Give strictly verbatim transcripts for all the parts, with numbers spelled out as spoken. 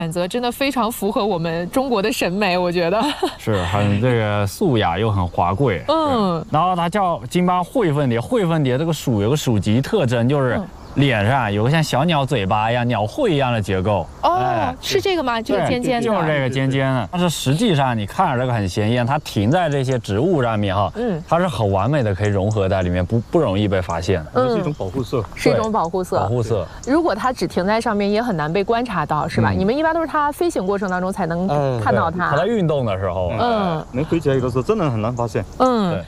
选择真的非常符合我们中国的审美，我觉得是很这个素雅又很华贵。嗯，然后它叫金斑喙凤蝶，喙凤蝶这个属有个属级特征，就是脸上有个像小鸟嘴巴一样、鸟喙一样的结构。 哦，哎、是这个吗？这个尖尖的， 就是这个尖尖的。但是实际上你看着这个很鲜艳，它停在这些植物上面哈，嗯，它是很完美的可以融合在里面，不不容易被发现。 嗯，是一种保护色， 是一种保护色。 保护色。 如果它只停在上面，也很难被观察到，是吧？嗯、你们一般都是它飞行过程当中才能看到它。 它在运动的时候， 嗯，能飞起来有的时候真的很难发现。 嗯。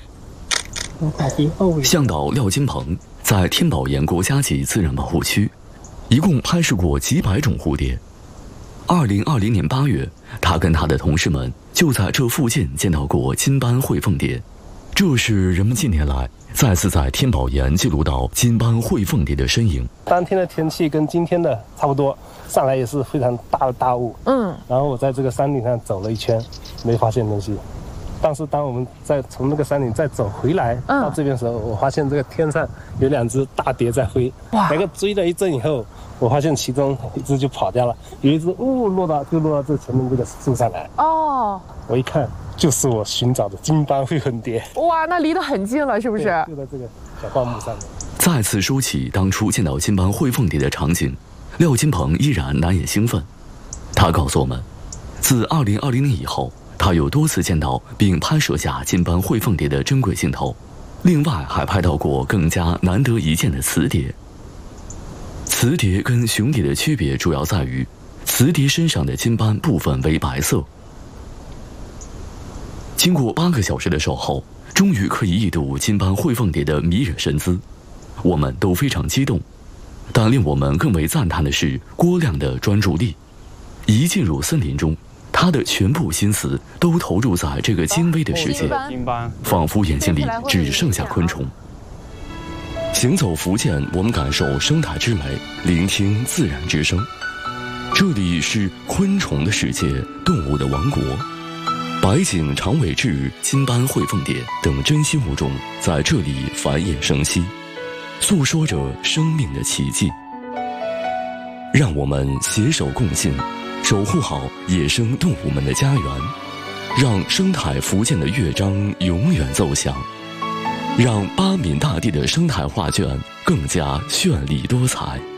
向导廖金鹏在天宝岩国家级自然保护区，一共拍摄过几百种蝴蝶。二零二零年八月，他跟他的同事们就在这附近见到过金斑喙凤蝶。这是人们近年来再次在天宝岩记录到金斑喙凤蝶的身影。 当天的天气跟今天的差不多，上来也是非常大的大雾。嗯，然后我在这个山顶上走了一圈，没发现东西。但是当我们再从那个山顶再走回来到这边的时候，嗯、我发现这个天上有两只大蝶在飞，两个追了一阵以后，我发现其中一只就跑掉了，有一只呜、哦、落到就落到这前面这个树上来。哦，我一看就是我寻找的金斑喙凤蝶。 哇，那离得很近了，是不是？ 就在这个小灌木上面。 再次说起当初见到金斑喙凤蝶的场景，廖金鹏依然难掩兴奋。他告诉我们，自二零二零年以后，他有多次见到并拍摄下金斑喙凤蝶的珍贵镜头，另外还拍到过更加难得一见的雌蝶。雌蝶跟雄蝶的区别主要在于，雌蝶身上的金斑部分为白色。经过八个小时的守候，终于可以一睹金斑喙凤蝶的迷人身姿，我们都非常激动。但令我们更为赞叹的是郭亮的专注力。一进入森林中，他的全部心思都投入在这个精微的世界，仿佛眼睛里只剩下昆虫。行走福建，我们感受生态之美，聆听自然之声。这里是昆虫的世界，动物的王国。白颈长尾雉、金斑喙凤蝶等珍稀物种在这里繁衍生息，诉说着生命的奇迹。让我们携手共进，守护好野生动物们的家园，让生态福建的乐章永远奏响，让八闽大地的生态画卷更加绚丽多彩。